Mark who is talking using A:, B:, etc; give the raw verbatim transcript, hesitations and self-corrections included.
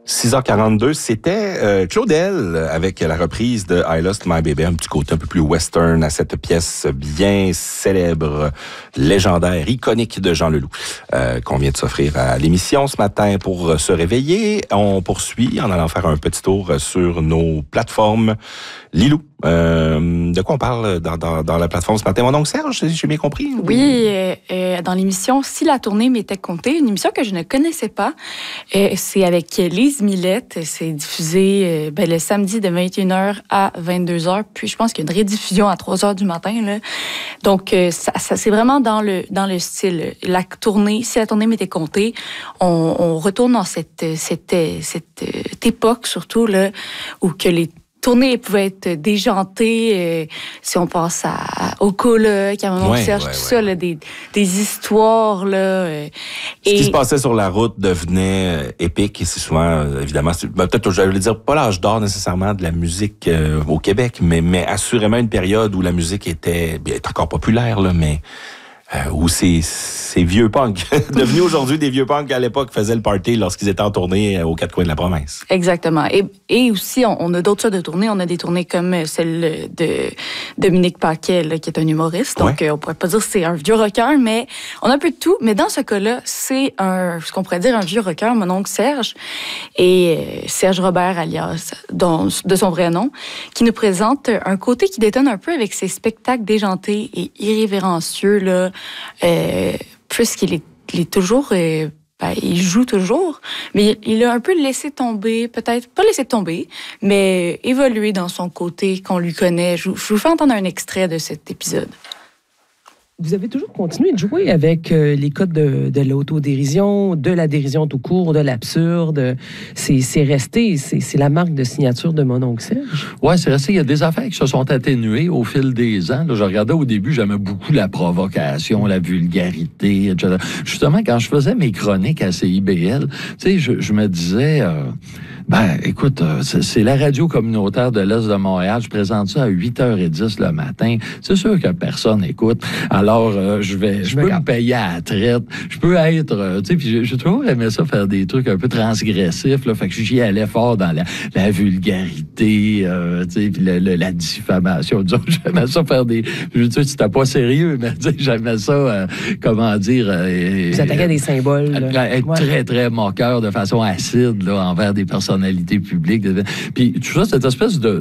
A: six heures quarante-deux, c'était euh, Claudel avec la reprise de I Lost My Baby, un petit côté un peu plus western à cette pièce bien célèbre, légendaire, iconique de Jean Leloup, euh, qu'on vient de s'offrir à l'émission ce matin pour se réveiller. On poursuit en allant faire un petit tour sur nos plateformes. Lilou, euh, de quoi on parle dans, dans, dans la plateforme ce matin? Mon oncle Serge, j'ai bien compris?
B: Oui, euh, euh, dans l'émission « Si la tournée m'était comptée », une émission que je ne connaissais pas. Euh, c'est avec Lise Millette. C'est diffusé euh, ben, le samedi de vingt et une heures à vingt-deux heures. Puis je pense qu'il y a une rediffusion à trois heures du matin. Là. Donc, euh, ça, ça, c'est vraiment dans le, dans le style. La tournée, si la tournée m'était comptée, on, on retourne dans cette, cette, cette, cette époque, surtout, là, où que les tournées pouvaient être déjantées, euh, si on pense à, au coloc, à Maman
A: ouais,
B: Serge,
A: ouais,
B: tout
A: ouais.
B: ça, là, des, des histoires. Là, euh,
A: Ce
B: et...
A: qui se passait sur la route devenait euh, épique et c'est souvent, euh, évidemment, c'est, ben, peut-être, je vais dire, pas l'âge d'or nécessairement de la musique euh, au Québec, mais, mais assurément une période où la musique était, bien, est encore populaire, là, mais euh, où ces, ces vieux punks, devenus aujourd'hui des vieux punks à l'époque, faisaient le party lorsqu'ils étaient en tournée aux quatre coins de la province.
B: Exactement. Et, et aussi, on, on a d'autres sortes de tournées. On a des tournées comme celle de Dominique Paquet, là, qui est un humoriste. Donc, ouais. euh, on pourrait pas dire que c'est un vieux rocker, mais on a un peu de tout. Mais dans ce cas-là, c'est un, ce qu'on pourrait dire un vieux rocker, mon oncle Serge, et euh, Serge Robert, alias dont, de son vrai nom, qui nous présente un côté qui détonne un peu avec ses spectacles déjantés et irrévérencieux, là, euh, puisqu'il est, il est toujours... Euh, Ben, il joue toujours, mais il a un peu laissé tomber, peut-être pas laissé tomber, mais évolué dans son côté qu'on lui connaît. Je, je vous fais entendre un extrait de cet épisode.
C: Vous avez toujours continué de jouer avec euh, les codes de, de l'autodérision, de la dérision tout court, de l'absurde. C'est, c'est resté, c'est, c'est la marque de signature de mon oncle Serge.
D: Oui, c'est resté. Il y a des affaires qui se sont atténuées au fil des ans. Là, je regardais au début, j'aimais beaucoup la provocation, la vulgarité, et cetera. Justement, quand je faisais mes chroniques à C I B L, tu sais, je, je me disais... Euh, Ben, écoute, c'est, c'est la radio communautaire de l'Est de Montréal. Je présente ça à huit heures dix le matin. C'est sûr que personne écoute. Alors, euh, je vais, je, je peux me payer à la traite. Je peux être, euh, tu sais, puis j'ai, j'ai toujours aimé ça faire des trucs un peu transgressifs, là. Fait que j'y allais fort dans la, la vulgarité, euh, tu sais, puis la, la, la diffamation. Disons, j'aimais ça faire des, je veux dire, c'était pas sérieux, mais tu sais, j'aimais ça, euh, comment dire... Euh,
C: Vous attaquez à des symboles.
D: Là. Être
C: ouais.
D: très, très moqueur de façon acide, là, envers des personnes personnalité publique. Puis tout ça, cette espèce de